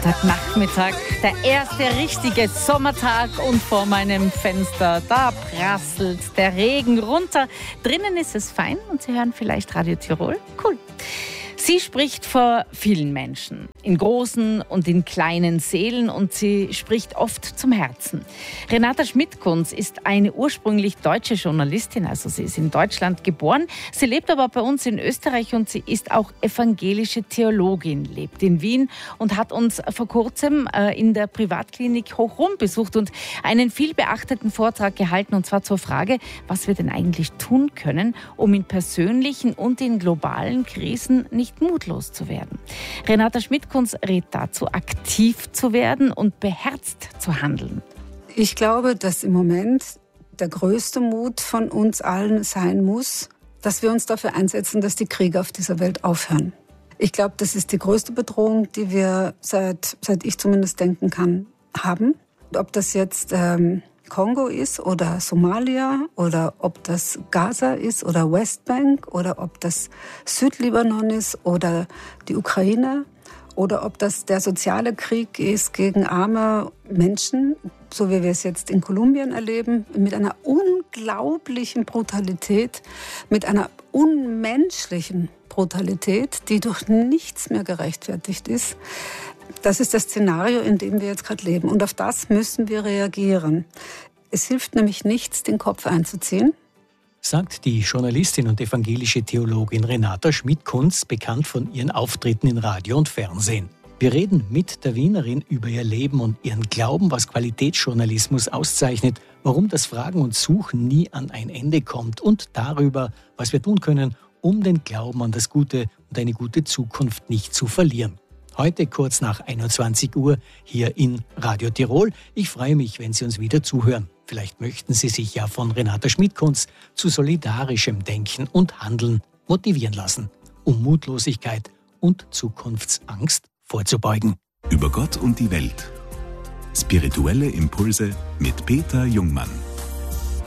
Samstagnachmittag, der erste richtige Sommertag und vor meinem Fenster, da prasselt der Regen runter. Drinnen ist es fein und Sie hören vielleicht Radio Tirol. Cool. Sie spricht vor vielen Menschen, in großen und in kleinen Seelen, und sie spricht oft zum Herzen. Renata Schmidtkunz ist eine ursprünglich deutsche Journalistin, also sie ist in Deutschland geboren. Sie lebt aber bei uns in Österreich und sie ist auch evangelische Theologin, lebt in Wien und hat uns vor kurzem in der Privatklinik Hochrum besucht und einen viel beachteten Vortrag gehalten, und zwar zur Frage, was wir denn eigentlich tun können, um in persönlichen und in globalen Krisen nicht mutlos zu werden. Renata Schmidtkunz rät dazu, aktiv zu werden und beherzt zu handeln. Ich glaube, dass im Moment der größte Mut von uns allen sein muss, dass wir uns dafür einsetzen, dass die Kriege auf dieser Welt aufhören. Ich glaube, das ist die größte Bedrohung, die wir, seit ich zumindest denken kann, haben. Ob das jetzt Kongo ist oder Somalia oder ob das Gaza ist oder Westbank oder ob das Südlibanon ist oder die Ukraine oder ob das der soziale Krieg ist gegen arme Menschen, so wie wir es jetzt in Kolumbien erleben, mit einer unglaublichen Brutalität, mit einer unmenschlichen Brutalität, die durch nichts mehr gerechtfertigt ist. Das ist das Szenario, in dem wir jetzt gerade leben. Und auf das müssen wir reagieren. Es hilft nämlich nichts, den Kopf einzuziehen, sagt die Journalistin und evangelische Theologin Renata Schmidtkunz, bekannt von ihren Auftritten in Radio und Fernsehen. Wir reden mit der Wienerin über ihr Leben und ihren Glauben, was Qualitätsjournalismus auszeichnet, warum das Fragen und Suchen nie an ein Ende kommt und darüber, was wir tun können, um den Glauben an das Gute und eine gute Zukunft nicht zu verlieren. Heute kurz nach 21 Uhr hier in Radio Tirol. Ich freue mich, wenn Sie uns wieder zuhören. Vielleicht möchten Sie sich ja von Renata Schmidtkunz zu solidarischem Denken und Handeln motivieren lassen, um Mutlosigkeit und Zukunftsangst vorzubeugen. Über Gott und die Welt. Spirituelle Impulse mit Peter Jungmann.